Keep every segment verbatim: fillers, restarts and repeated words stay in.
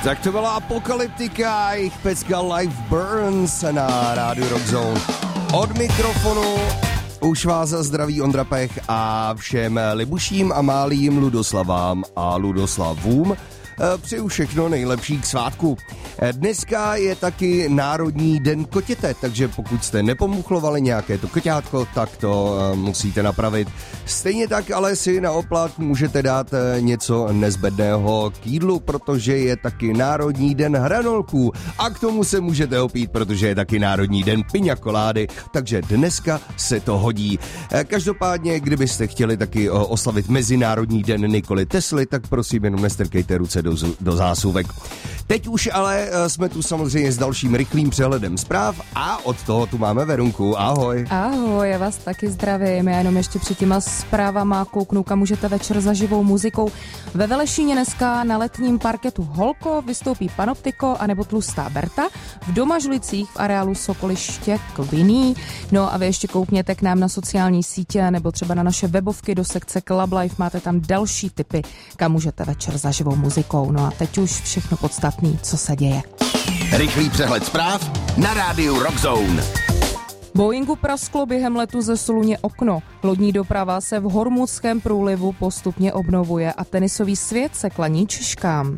Tak to byla Apokalyptika, jejich pecka Life Burns na rádiu Rock Zone. Od mikrofonu už vás zdraví Ondra Pech a všem libuším a málým Ludoslavám a Ludoslavům přeju všechno nejlepší k svátku. Dneska je taky Národní den kotěte, takže pokud jste nepomuchlovali nějaké to koťátko, tak to musíte napravit. Stejně tak ale si na oplát můžete dát něco nezbedného k jídlu, protože je taky Národní den hranolků a k tomu se můžete opít, protože je taky Národní den piňakolády, takže dneska se to hodí. Každopádně, kdybyste chtěli taky oslavit Mezinárodní den Nikoli Tesly, tak prosím jenom nestrkejte ruce do, do zásuvek. Teď už ale jsme tu samozřejmě s dalším rychlým přehledem zpráv a od toho tu máme Verunku. Ahoj. Ahoj, já vás taky zdravím. Já jenom ještě před těma zprávama kouknu, kam můžete večer za živou muzikou. Ve Velešíně dneska na letním parketu Holko vystoupí Panoptiko anebo Tlustá Berta. V Domažlicích v areálu Sokoliště Kviný. No a vy ještě koukněte k nám na sociální sítě nebo třeba na naše webovky do sekce Club Life. Máte tam další tipy, kam můžete večer za živou muzikou. No a teď už všechno podstatný, co se děje. Rychlý přehled zpráv na rádiu Rock Zone. Boeingu prasklo během letu ze Soluně okno. Lodní doprava se v Hormuzském průlivu postupně obnovuje a tenisový svět se klaní Češkám.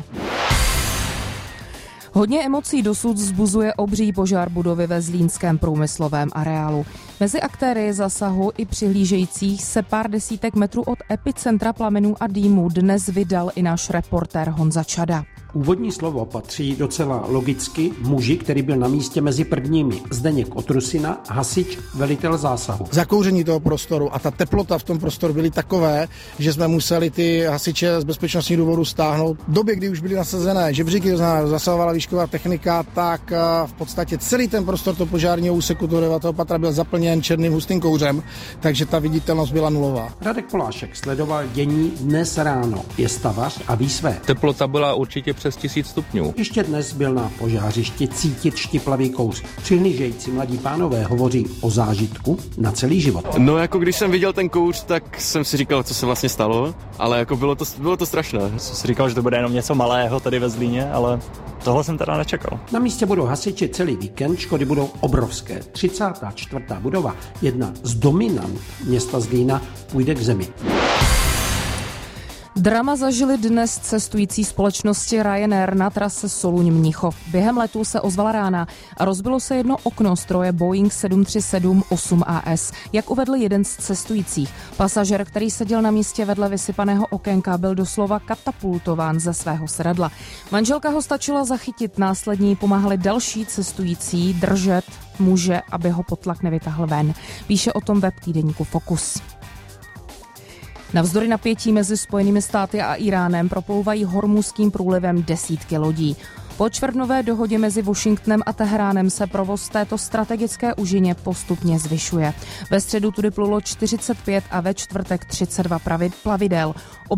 Hodně emocí dosud vzbuzuje obří požár budovy ve zlínském průmyslovém areálu. Mezi aktéry zasahu i přihlížejících se pár desítek metrů od epicentra plamenů a dýmu dnes vydal i náš reportér Honza Čada. Úvodní slovo patří docela logicky muži, který byl na místě mezi prvními. Zdeněk Otrusina, hasič, velitel zásahu. Zakouření toho prostoru a ta teplota v tom prostoru byly takové, že jsme museli ty hasiče z bezpečnostních důvodů stáhnout. V době, kdy už byly nasazené žebříky, to znamená zasahovala výšková technika, tak v podstatě celý ten prostor toho požárního úseku toho devátého patra byl zaplněn černým hustým kouřem, takže ta viditelnost byla nulová. Radek Polášek sledoval dění dnes ráno. Je stavař a ví své. Teplota byla určitě přes tisíc stupňů. Ještě dnes byl na požářišti cítit štiplavý kouř. Přihlížející mladí pánové hovoří o zážitku na celý život. No jako když jsem viděl ten kouř, tak jsem si říkal, co se vlastně stalo, ale jako bylo to, bylo to strašné. Jsem si říkal, že to bude jenom něco malého tady ve Zlíně, ale tohle jsem teda nečekal. Na místě budou hasiči celý víkend, škody budou obrovské. třicátá čtvrtá budova, jedna z dominant města Zlína, půjde k zemi. Drama zažili dnes cestující společnosti Ryanair na trase Soluň-Mnichov. Během letu se ozvala rána a rozbilo se jedno okno stroje Boeing sedm tři sedm osm A S. Jak uvedl jeden z cestujících, pasažér, který seděl na místě vedle vysypaného okénka, byl doslova katapultován ze svého sedadla. Manželka ho stačila zachytit, následně pomáhali další cestující držet muže, aby ho potlak nevytáhl ven. Píše o tom web týdeníku Focus. Navzdory napětí mezi Spojenými státy a Iránem proplouvají Hormuzským průlivem desítky lodí. Po čtvrtnové dohodě mezi Washingtonem a Teheránem se provoz této strategické úžině postupně zvyšuje. Ve středu tudy plulo čtyřicet pět a ve čtvrtek třicet dva plavidel.